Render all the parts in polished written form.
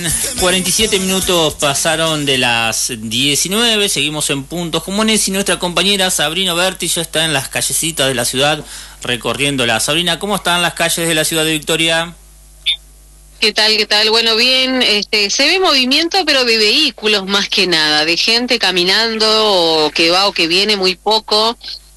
47 minutos pasaron de las 19, seguimos en Puntos Comunes y nuestra compañera Sabrina Berti ya está en las callecitas de la ciudad recorriéndola. Sabrina, ¿cómo están las calles de la ciudad de Victoria? ¿Qué tal? ¿Qué tal? Bueno, bien, se ve movimiento, pero de vehículos más que nada, de gente caminando o que va o que viene muy poco.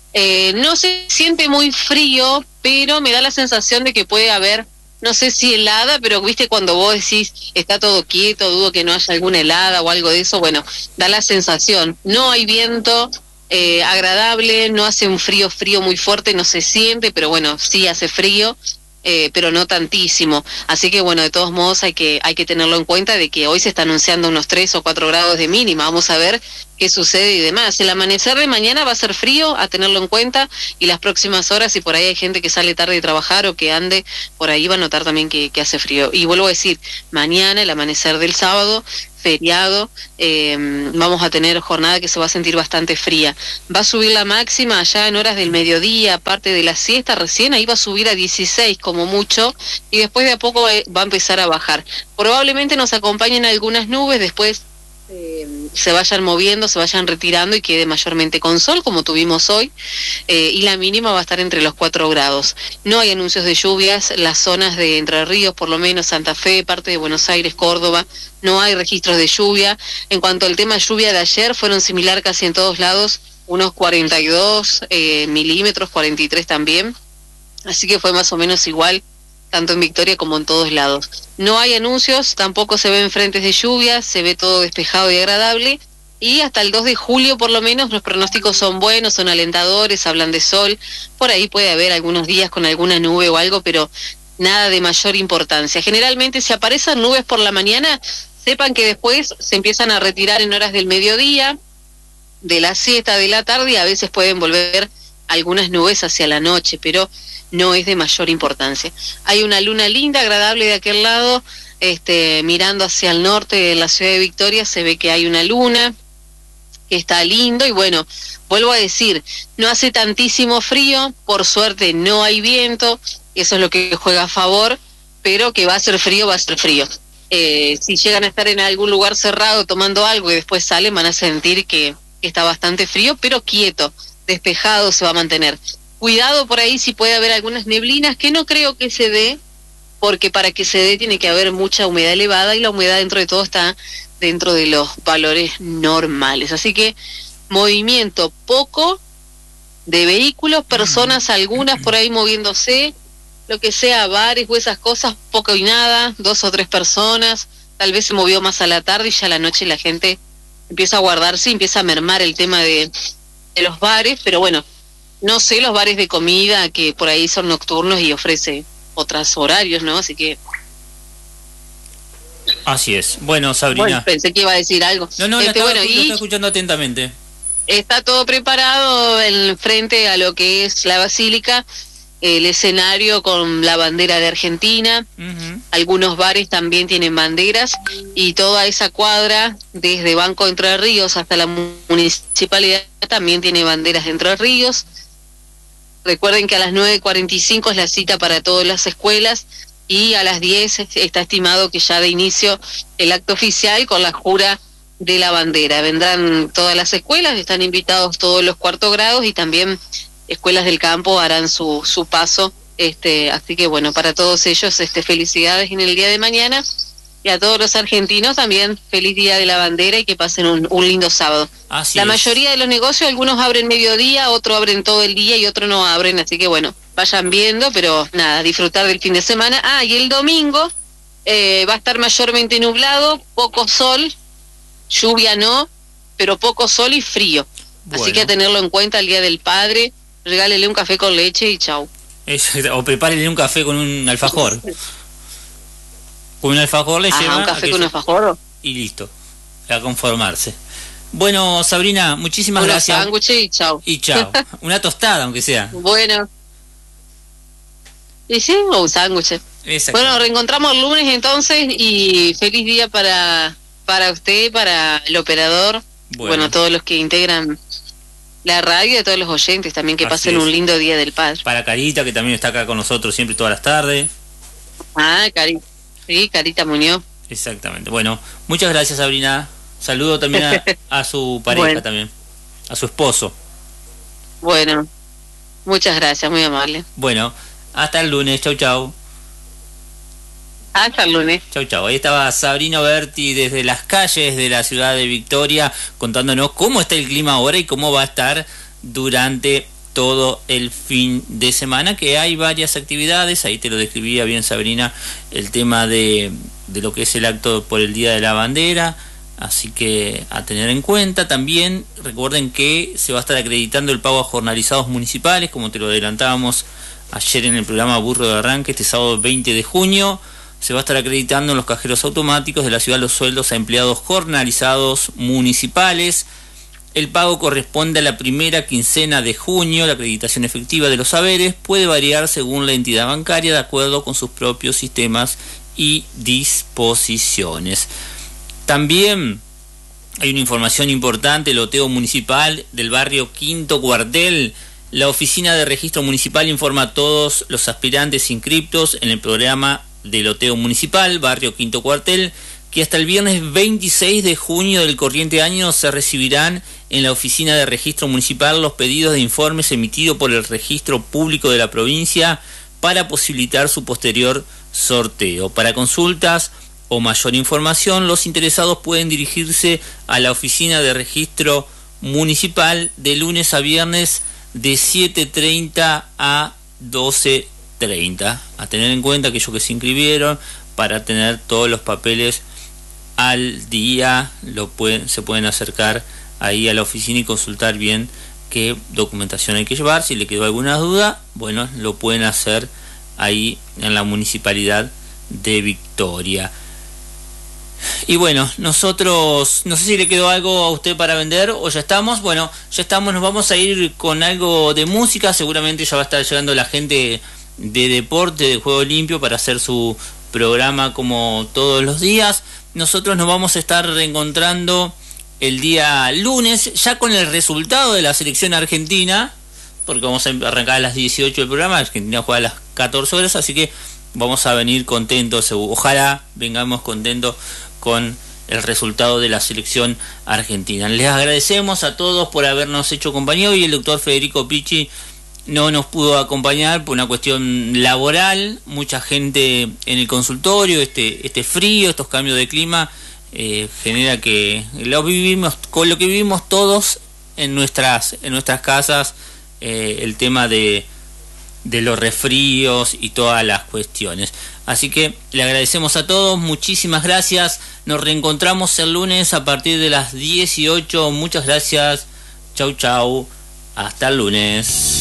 No se siente muy frío, pero me da la sensación de que puede haber, no sé si helada, pero viste cuando vos decís está todo quieto, dudo que no haya alguna helada o algo de eso. Bueno, da la sensación. No hay viento agradable, no hace un frío muy fuerte, no se siente, pero bueno, sí hace frío. Pero no tantísimo, así que bueno, de todos modos hay que tenerlo en cuenta de que hoy se está anunciando unos 3 o 4 grados de mínima. Vamos a ver qué sucede y demás. El amanecer de mañana va a ser frío, a tenerlo en cuenta, y las próximas horas, si por ahí hay gente que sale tarde de trabajar o que ande por ahí, va a notar también que hace frío. Y vuelvo a decir, mañana, el amanecer del sábado, feriado, vamos a tener jornada que se va a sentir bastante fría. Va a subir la máxima allá en horas del mediodía, aparte de la siesta, recién ahí va a subir a 16 como mucho, y después de a poco va a empezar a bajar. Probablemente nos acompañen algunas nubes, después se vayan moviendo, se vayan retirando y quede mayormente con sol, como tuvimos hoy, y la mínima va a estar entre los 4 grados. No hay anuncios de lluvias, las zonas de Entre Ríos, por lo menos Santa Fe, parte de Buenos Aires, Córdoba, no hay registros de lluvia. En cuanto al tema lluvia de ayer, fueron similar casi en todos lados, unos 42 milímetros, 43 también, así que fue más o menos igual, tanto en Victoria como en todos lados. No hay anuncios, tampoco se ven frentes de lluvia, se ve todo despejado y agradable, y hasta el 2 de julio por lo menos los pronósticos son buenos, son alentadores, hablan de sol. Por ahí puede haber algunos días con alguna nube o algo, pero nada de mayor importancia. Generalmente si aparecen nubes por la mañana, sepan que después se empiezan a retirar en horas del mediodía, de la siesta, de la tarde, y a veces pueden volver algunas nubes hacia la noche, pero no es de mayor importancia. Hay una luna linda, agradable de aquel lado, mirando hacia el norte de la ciudad de Victoria, se ve que hay una luna, que está lindo, y bueno, vuelvo a decir, no hace tantísimo frío, por suerte no hay viento, eso es lo que juega a favor, pero que va a ser frío, va a ser frío. Si llegan a estar en algún lugar cerrado tomando algo y después salen, van a sentir que está bastante frío, pero quieto, despejado se va a mantener. Cuidado por ahí si puede haber algunas neblinas, que no creo que se dé, porque para que se dé tiene que haber mucha humedad elevada, y la humedad dentro de todo está dentro de los valores normales. Así que movimiento poco de vehículos, personas algunas por ahí moviéndose, lo que sea, bares o esas cosas, poco y nada, 2 o 3 personas, tal vez se movió más a la tarde y ya a la noche la gente empieza a guardarse y empieza a mermar el tema de los bares, pero bueno, no sé los bares de comida que por ahí son nocturnos y ofrece otros horarios, ¿no? Así que... Así es. Bueno, Sabrina. Bueno, pensé que iba a decir algo. No, lo estaba escuchando atentamente. Está todo preparado en frente a lo que es la Basílica, el escenario con la bandera de Argentina, algunos bares también tienen banderas, y toda esa cuadra, desde Banco Entre Ríos hasta la municipalidad, también tiene banderas de Entre Ríos. Recuerden que a las 9:45 es la cita para todas las escuelas, y a las 10 está estimado que ya de inicio el acto oficial con la jura de la bandera. Vendrán todas las escuelas, están invitados todos los 4º grados, y también escuelas del campo harán su paso, así que bueno, para todos ellos felicidades en el día de mañana, y a todos los argentinos también feliz día de la bandera, y que pasen un lindo sábado. La mayoría de los negocios, algunos abren mediodía, otros abren todo el día y otros no abren, así que bueno, vayan viendo, pero nada, disfrutar del fin de semana. Y el domingo va a estar mayormente nublado, poco sol, lluvia no, pero poco sol y frío. Bueno. Así que a tenerlo en cuenta el Día del Padre, regálele un café con leche y chau. O prepárele un café con un alfajor. Con un alfajor le lleva... un café con un alfajor. Y listo, a conformarse. Bueno, Sabrina, muchísimas gracias. Un sándwich y chau. Y chau. Una tostada, aunque sea. Bueno. ¿Y sí? O un sándwich. Bueno, reencontramos el lunes entonces, y feliz día para usted, para el operador, bueno, todos los que integran la radio, y a todos los oyentes también, que pasen un lindo Día del Padre. Para Carita, que también está acá con nosotros siempre todas las tardes. Carita. Sí, Carita Muñoz. Exactamente. Bueno, muchas gracias, Sabrina. Saludo también a su pareja, Bueno. también, a su esposo. Bueno, muchas gracias, muy amable. Bueno, hasta el lunes. Chau, chau. Hasta el lunes. Chau, chau. Ahí estaba Sabrina Berti desde las calles de la ciudad de Victoria contándonos cómo está el clima ahora y cómo va a estar durante todo el fin de semana, que hay varias actividades. Ahí te lo describía bien, Sabrina, el tema de lo que es el acto por el Día de la Bandera. Así que a tener en cuenta también, recuerden que se va a estar acreditando el pago a jornalizados municipales, como te lo adelantábamos ayer en el programa Burro de Arranque, este sábado 20 de junio. Se va a estar acreditando en los cajeros automáticos de la ciudad los sueldos a empleados jornalizados municipales. El pago corresponde a la primera quincena de junio. La acreditación efectiva de los saberes puede variar según la entidad bancaria de acuerdo con sus propios sistemas y disposiciones. También hay una información importante: el loteo municipal del barrio Quinto Cuartel. La oficina de registro municipal informa a todos los aspirantes inscriptos en el programa de loteo municipal barrio Quinto Cuartel que hasta el viernes 26 de junio del corriente año se recibirán en la oficina de registro municipal los pedidos de informes emitidos por el registro público de la provincia para posibilitar su posterior sorteo. Para consultas o mayor información, los interesados pueden dirigirse a la oficina de registro municipal de lunes a viernes de 7:30 a 12:30. A tener en cuenta aquellos que se inscribieron, para tener todos los papeles al día, se pueden acercar ahí a la oficina y consultar bien qué documentación hay que llevar. Si le quedó alguna duda, bueno, lo pueden hacer ahí en la municipalidad de Victoria. Y bueno, nosotros, no sé si le quedó algo a usted para vender o ya estamos. Bueno, ya estamos, nos vamos a ir con algo de música. Seguramente ya va a estar llegando la gente de deporte, de Juego Limpio, para hacer su programa como todos los días. Nosotros nos vamos a estar reencontrando el día lunes, ya con el resultado de la selección argentina, porque vamos a arrancar a las 18 el programa. Argentina juega a las 14 horas, así que vamos a venir contentos. Ojalá vengamos contentos con el resultado de la selección argentina. Les agradecemos a todos por habernos hecho compañía. Hoy el doctor Federico Picci no nos pudo acompañar por una cuestión laboral. Mucha gente en el consultorio, este frío, estos cambios de clima, genera que con lo que vivimos todos en nuestras casas, el tema de los resfríos y todas las cuestiones. Así que le agradecemos a todos, muchísimas gracias. Nos reencontramos el lunes a partir de las 18. Muchas gracias. Chau, chau. Hasta el lunes.